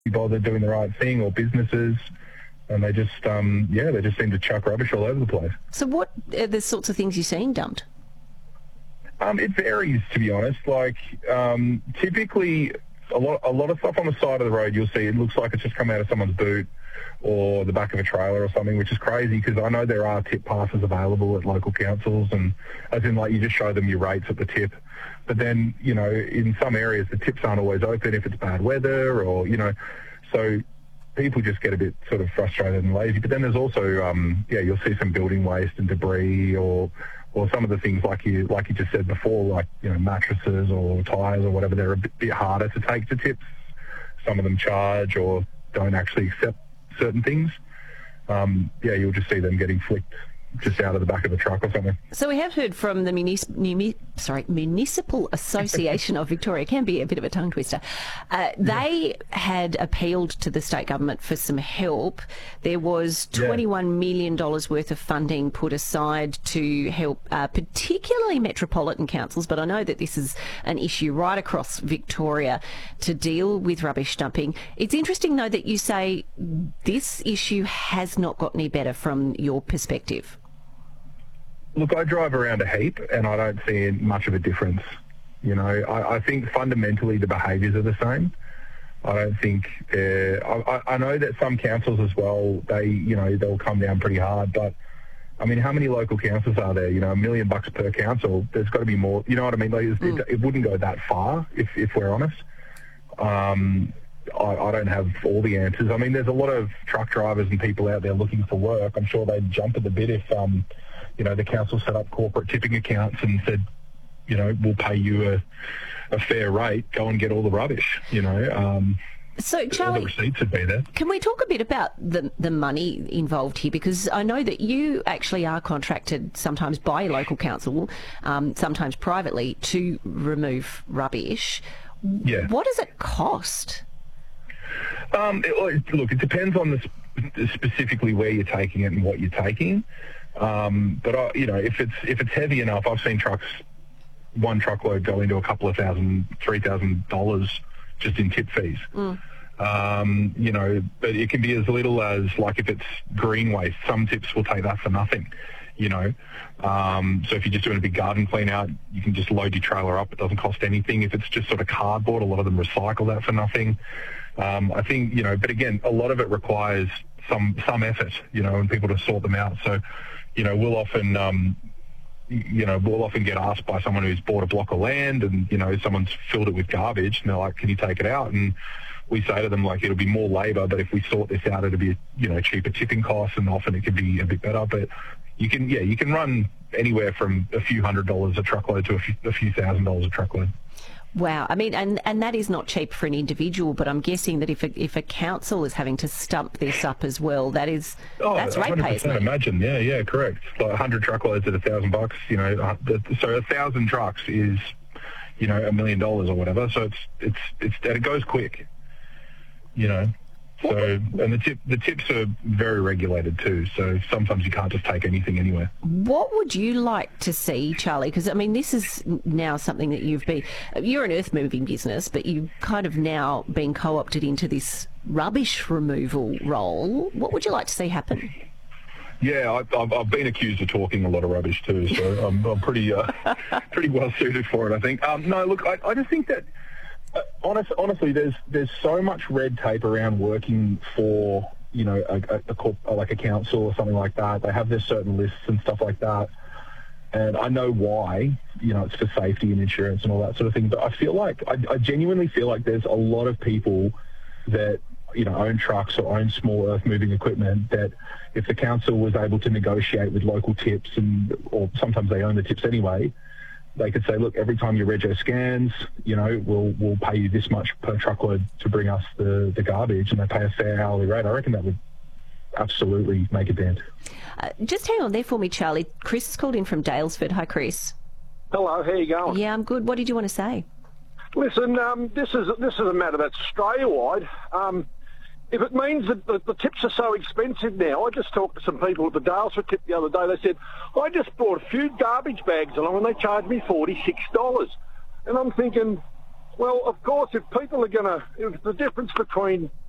bothered doing the right thing, or businesses, and they just they just seem to chuck rubbish all over the place. So what are the sorts of things you're seeing dumped? It varies, to be honest. Like typically, a lot of stuff on the side of the road, you'll see it looks like it's just come out of someone's boot or the back of a trailer or something, which is crazy because I know there are tip passes available at local councils, and as in like you just show them your rates at the tip. But then, you know, in some areas the tips aren't always open if it's bad weather, or, you know, so people just get a bit sort of frustrated and lazy. But then there's also, you'll see some building waste and debris, or some of the things like you just said before, like, you know, mattresses or tyres or whatever, they're a bit harder to take to tips. Some of them charge or don't actually accept certain things. You'll just see them getting flicked just out of the back of the truck or something. So we have heard from the Municipal Association of Victoria. Can be a bit of a tongue twister. They had appealed to the state government for some help. There was $21 million worth of funding put aside to help particularly metropolitan councils, but I know that this is an issue right across Victoria to deal with rubbish dumping. It's interesting, though, that you say this issue has not got any better from your perspective. Look, I drive around a heap and I don't see much of a difference. You know, I think fundamentally the behaviours are the same. I don't think... I know that some councils as well, they'll come down pretty hard, but, I mean, how many local councils are there? You know, $1 million per council. There's got to be more. You know what I mean? Like, it wouldn't go that far, if we're honest. I don't have all the answers. I mean, there's a lot of truck drivers and people out there looking for work. I'm sure they'd jump at the bit if... the council set up corporate tipping accounts and said, you know, we'll pay you a fair rate, go and get all the rubbish, you know. So, Charlie, the receipts would be there. Can we talk a bit about the money involved here? Because I know that you actually are contracted sometimes by a local council, sometimes privately, to remove rubbish. Yeah. What does it cost? Look, it depends on specifically where you're taking it and what you're taking. But if it's heavy enough, I've seen one truckload go into a couple of $3,000 just in tip fees. But it can be as little as, like, if it's green waste, some tips will take that for nothing, you know. So if you're just doing a big garden clean out, you can just load your trailer up. It doesn't cost anything. If it's just sort of cardboard, a lot of them recycle that for nothing. I think, you know, but again, a lot of it requires some effort, you know, and people to sort them out. So, you know, we'll often get asked by someone who's bought a block of land and, you know, someone's filled it with garbage and they're like, can you take it out? And we say to them, like, it'll be more labour, but if we sort this out, it'll be, you know, cheaper tipping costs, and often it can be a bit better. But you can run anywhere from a few $100s a truckload to a few $1,000s a truckload. Wow. I mean, and that is not cheap for an individual, but I'm guessing that if a council is having to stump this up as well, that's ratepayers. Imagine, yeah, correct. Like 100 truckloads at $1,000, you know, so 1,000 trucks is, you know, $1 million or whatever. So it goes quick, you know. So, and the tips are very regulated too, so sometimes you can't just take anything anywhere. What would you like to see, Charlie? Because, I mean, this is now something that you're an earth-moving business, but you've kind of now been co-opted into this rubbish removal role. What would you like to see happen? Yeah, I've been accused of talking a lot of rubbish too, so I'm pretty well suited for it, I think. No, look, I just think that honestly, there's so much red tape around working for, you know, like a council or something like that. They have their certain lists and stuff like that, and I know why. You know, it's for safety and insurance and all that sort of thing. But I genuinely feel like there's a lot of people that, you know, own trucks or own small earth moving equipment that, if the council was able to negotiate with local tips, or sometimes they own the tips anyway, they could say, look, every time your rego scans, you know, we'll pay you this much per truckload to bring us the garbage, and they pay a fair hourly rate. I reckon that would absolutely make a dent. Just hang on there for me, Charlie. Chris has called in from Daylesford. Hi, Chris. Hello, how you going? Yeah, I'm good. What did you want to say? Listen, this is a matter that's Australia-wide. If it means that the tips are so expensive now, I just talked to some people at the Daylesford tip the other day. They said, I just brought a few garbage bags along and they charged me $46. And I'm thinking, well, of course, if people are going to... If the difference between